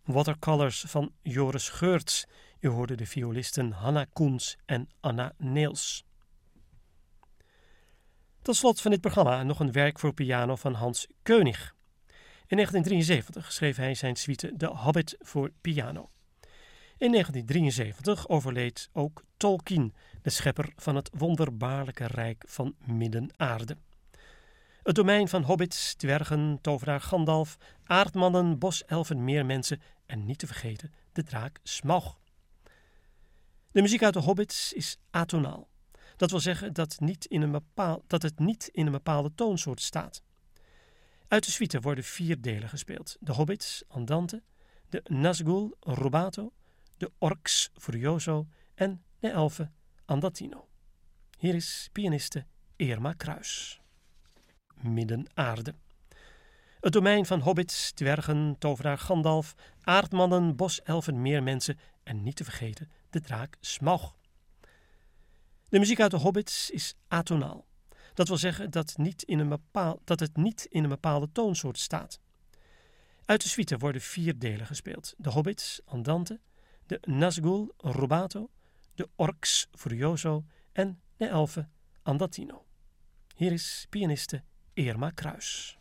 Watercolors van Joris Geurts. U hoorde de violisten Hanna Koens en Anna Neels. Tot slot van dit programma nog een werk voor piano van Hans Keunig. In 1973 schreef hij zijn suite De Hobbit voor piano. In 1973 overleed ook Tolkien, de schepper van het wonderbaarlijke rijk van Midden-Aarde. Het domein van hobbits, dwergen, tovenaar Gandalf, aardmannen, boselfen, meermensen en niet te vergeten de draak Smaug. De muziek uit de hobbits is atonaal. Dat wil zeggen dat het niet in een bepaalde toonsoort staat. Uit de suite worden 4 delen gespeeld. De hobbits, Andante, de Nazgul, Rubato, de orks, Furioso en de elfen, Andatino. Hier is pianiste Irma Kruis. Midden-Aarde. Het domein van hobbits, dwergen, tovenaar Gandalf, aardmannen, boselfen, meermensen en niet te vergeten de draak Smaug. De muziek uit de hobbits is atonaal. Dat wil zeggen dat het niet in een bepaalde toonsoort staat. Uit de suite worden 4 delen gespeeld. De hobbits, Andante, de Nazgul, Rubato, de orks, Furioso en de elfen, Andatino. Hier is pianiste Irma Kruis.